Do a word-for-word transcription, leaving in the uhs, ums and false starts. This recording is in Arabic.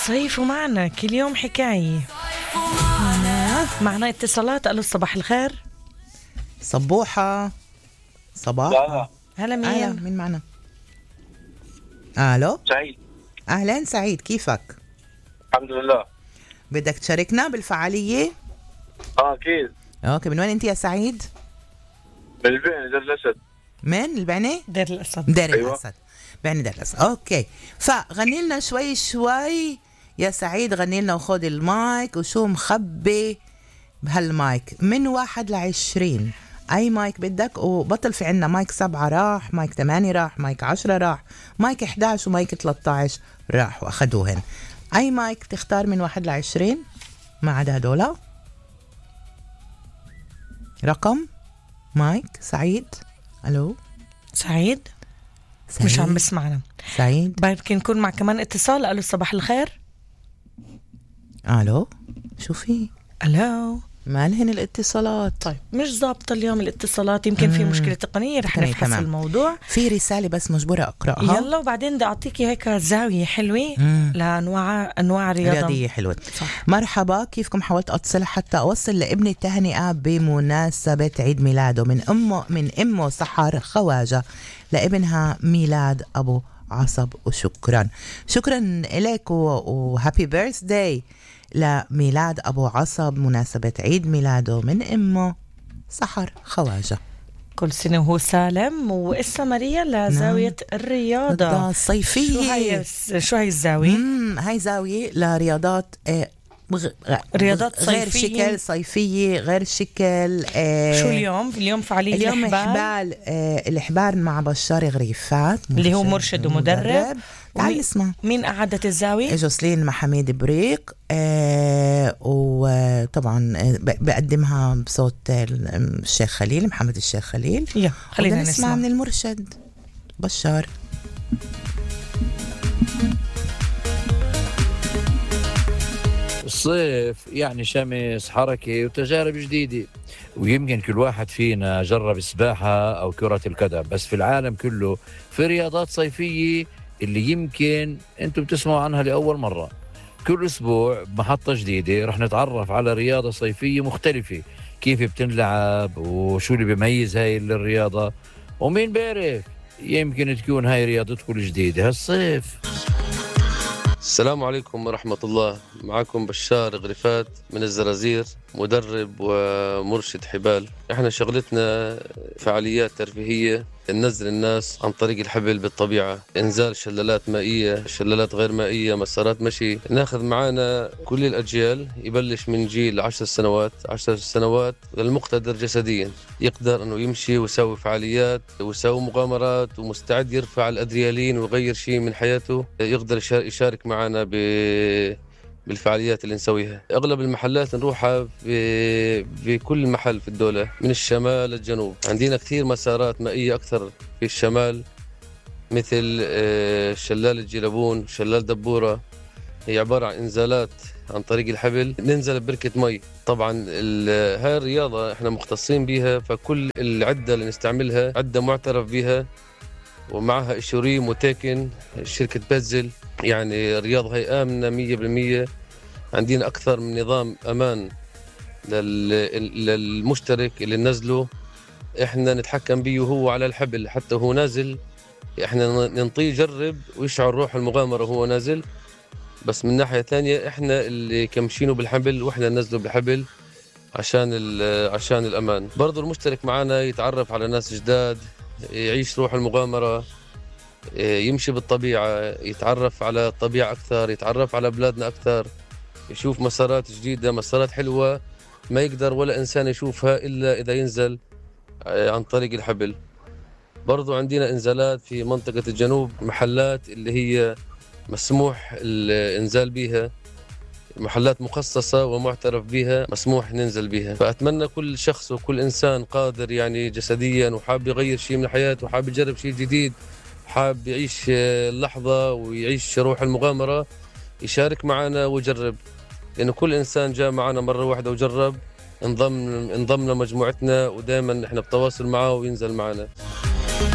صيفوا معنا كل يوم حكاية. معنا اتصالات. ألو صباح الخير. صبوحة صباح. هلا مين؟ أهلا مين معنا؟ ألو سعيد. أهلا سعيد، كيفك؟ الحمد لله. بدك تشاركنا بالفعالية؟ اه اكيد. اوكي، من وين انت يا سعيد؟ من البعنة دير الاسد. من البعنة؟ دير الأسد. دير أيوة. الأسد. بعنة دير الأسد. اوكي، فغني لنا شوي شوي يا سعيد، غني لنا وخذ المايك وشو مخبي بهالمايك من واحد لعشرين. اي مايك بدك، وبطل في عنا مايك سبعة راح، مايك ثمانية راح، مايك عشرة راح، مايك إحدى عشر ومايك ثلاثة عشر راح واخدوهن. اي مايك تختار من واحد لعشرين ما عدا هدولا. رقم مايك سعيد. الو سعيد؟ سعيد مش عم بسمعنا سعيد. بركي نكون مع كمان اتصال. ألو صباح الخير. الو شو في؟ ألو. مالهن الاتصالات؟ طيب مش ضابطة اليوم الاتصالات، يمكن في مشكلة تقنية، رح تقنية، نفحص تمام. الموضوع. في رسالة بس مجبورة أقرأها. يلا، وبعدين بدي أعطيكي هيك زاوية حلوة مم. لأنواع أنواع رياضة رياضية حلوة. صح. مرحبا، كيفكم؟ حاولت أتصل حتى أوصل لابني تهنئة بمناسبة عيد ميلاده من أمه من أمه سحر خواجة لابنها ميلاد أبو عصب، وشكرا شكرا لك وهابي بيرث داي لميلاد أبو عصب مناسبة عيد ميلاده من أمه سحر خواجة. كل سنة وهو سالم. وإسا ماريا لزاوية نعم. الرياضة الصيفية. شو هاي شو هاي الزاوية؟ مم. هاي زاوية لرياضات آه بغ... رياضات غير صيفية. شكل صيفية، غير شكل آه شو اليوم؟ اليوم فعالية اليوم الإحبال, إحبال آه الإحبال مع بشار غريفات اللي هو مرشد ومدرب. تعال نسمع. مين أعدت الزاوية؟ جوسلين محمد بريق، آه وطبعا بقدمها بصوت الشيخ خليل محمد الشيخ خليل. يا خلينا نسمع, نسمع من المرشد بشار. الصيف يعني شمس، حركة وتجارب جديدة، ويمكن كل واحد فينا جرب السباحة أو كرة القدم، بس في العالم كله في رياضات صيفية اللي يمكن أنتم بتسمعوا عنها لأول مرة. كل أسبوع بمحطة جديدة رح نتعرف على رياضة صيفية مختلفة، كيف بتنلعب وشو اللي بيميز هاي الرياضة، ومين بيعرف يمكن تكون هاي رياضتكم الجديدة هالصيف. السلام عليكم ورحمة الله، معكم بشار غريفات من الزرازير، مدرب ومرشد حبال. احنا شغلتنا فعاليات ترفيهية ننزل الناس عن طريق الحبل بالطبيعة، انزال شلالات مائية، شلالات غير مائية، مسارات مشي. ناخذ معنا كل الأجيال، يبلش من جيل عشر سنوات عشر سنوات للمقتدر جسديا، يقدر أنه يمشي ويسوي فعاليات ويسوي مغامرات ومستعد يرفع الأدريالين ويغير شيء من حياته، يقدر يشارك معنا ب بالفعاليات اللي نسويها. أغلب المحلات نروحها بكل محل في الدولة من الشمال للجنوب. عندنا كثير مسارات مائية أكثر في الشمال، مثل شلال الجيلبون، شلال دبورة، هي عبارة عن إنزالات عن طريق الحبل، ننزل بركة مي. طبعا هاي الرياضة احنا مختصين بها، فكل العدة اللي نستعملها عدة معترف بها ومعها إشوريم وتيكن شركة بازل، يعني الرياضة هي آمنة مية بالمية. عندنا أكثر من نظام أمان للمشترك اللي ننزله، إحنا نتحكم به وهو على الحبل، حتى هو نازل إحنا ننطيه يجرب ويشعر روح المغامرة وهو نازل، بس من ناحية ثانية إحنا اللي كمشينه بالحبل وإحنا ننزله بالحبل عشان عشان الأمان. برضو المشترك معنا يتعرف على ناس جداد، يعيش روح المغامرة، يمشي بالطبيعة، يتعرف على الطبيعة أكثر، يتعرف على بلادنا أكثر، يشوف مسارات جديدة، مسارات حلوة ما يقدر ولا إنسان يشوفها إلا إذا ينزل عن طريق الحبل. برضو عندنا إنزالات في منطقة الجنوب، محلات اللي هي مسموح الإنزال بها، محلات مخصصة ومعترف بها مسموح ننزل بها. فأتمنى كل شخص وكل إنسان قادر يعني جسديا وحاب يغير شيء من حياته وحاب يجرب شيء جديد، حاب يعيش اللحظة ويعيش روح المغامرة، يشارك معنا ويجرب، لأنه كل إنسان جاء معنا مرة واحدة وجرب انضم انضم لمجموعتنا، ودائما احنا بتواصل معه وينزل معنا.